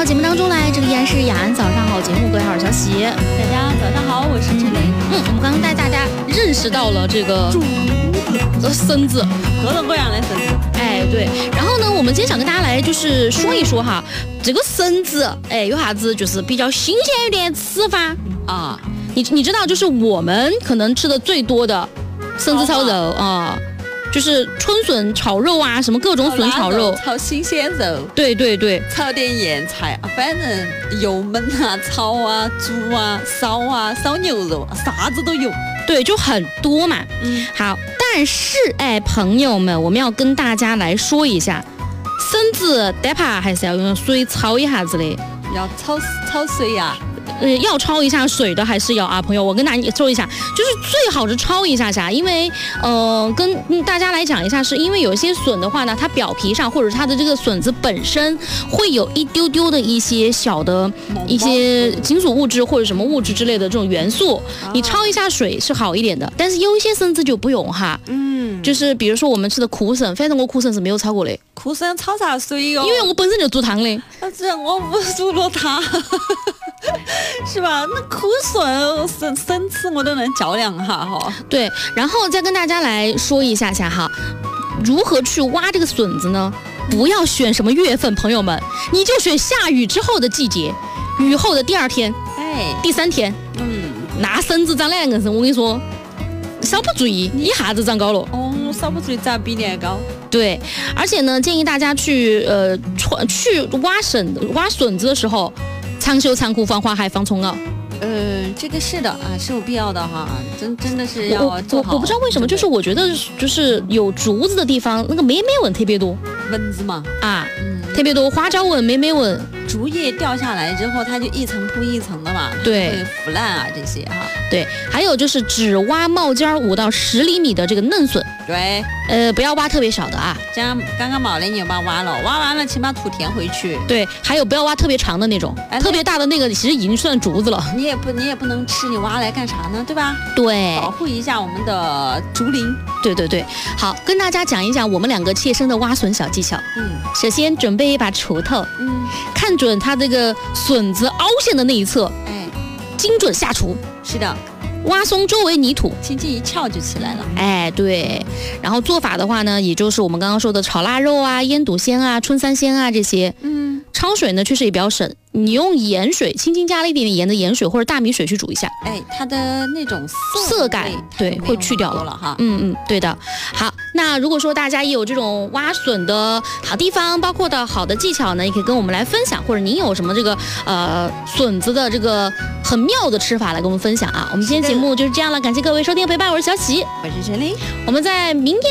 节目当中来，这个依然是雅安早上好节目，各位好，我是小喜。 大家早上好，我是陈琳。 我们刚刚带大家认识到了这个孙子， 各种各样的孙子。 哎，对。然后呢，我们今天想跟大家来就是说一说哈，这个孙子，哎，有啥子就是比较新鲜一点吃法啊？你知道，就是我们可能吃的最多的孙子炒肉啊。就是春笋炒肉啊，什么各种笋炒肉， 炒新鲜肉， 对对对， 炒点腌菜啊，反正油焖啊、炒啊、煮啊、烧啊、烧牛肉，啥子都有。 对，就很多嘛。好，但是哎，朋友们，我们要跟大家来说一下，孙子单怕还是要用水焯一下子的， 要炒水呀。 要焯一下水的还是要啊，朋友，我跟大家说一下，就是最好是焯一下下，因为跟大家来讲一下，是因为有一些笋的话呢，它表皮上或者它的这个笋子本身会有一丢丢的一些小的一些金属物质或者什么物质之类的这种元素，你焯一下水是好一点的，但是有一些笋子就不用哈，就是比如说我们吃的苦笋，反正我苦笋是没有焯过的。 苦笋炒啥水哟？ 因为我本身就煮汤的。 但是我不煮了它。是吧？那苦笋生吃我都能较量哈哈。 对，然后再跟大家来说一下哈，如何去挖这个笋子呢？不要选什么月份，朋友们，你就选下雨之后的季节，雨后的第2天，第3天，那笋子长2根生，我跟你说，稍不注意一下子长高了。 稍不注意长比你还高。 对，而且呢，建议大家去挖笋子的时候。长袖长裤防花海防虫啊， 这个是的啊，是有必要的哈，真的是要做好。 我不知道为什么，就是我觉得就是有竹子的地方，那个霉蚊特别多。 蚊子嘛， 特别多，花椒蚊、霉蚊。 竹叶掉下来之后，它就一层铺一层的嘛， 对， 会腐烂啊这些哈。 对，还有就是只挖冒尖5到10厘米的这个嫩笋。 对， 不要挖特别小的啊。 这样刚刚冒的你就把它挖了，挖完了请把土填回去。 对，还有不要挖特别长的那种，特别大的那个其实已经算竹子了。 你也不能吃，你挖来干啥呢？对吧？ 对， 保护一下我们的竹林。 对对对，好，跟大家讲一讲我们2个切身的挖笋小技巧。首先准备一把锄头，看准它这个笋子凹陷的那一侧，精准下锄。 是的。 挖松周围泥土， 轻轻一撬就起来了。 对。然后做法的话呢，也就是我们刚刚说的炒腊肉啊、腌笃鲜啊、春三鲜啊这些。焯水呢确实也比较省，你用盐水轻轻加了一点点盐的盐水或者大米水去煮一下， 它的那种涩感对会去掉了哈。 对的。好，那如果说大家也有这种挖笋的好地方，包括的好的技巧呢，也可以跟我们来分享，或者您有什么这个笋子的这个很妙的吃法来跟我们分享啊。我们今天节目就是这样了，感谢各位收听陪伴，我是小喜， 我是陈琳， 我们在明天